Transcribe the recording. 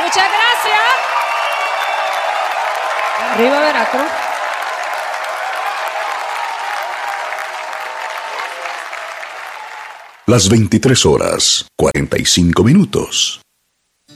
Muchas gracias. Arriba Veracruz. Las 23 horas, 45 minutos.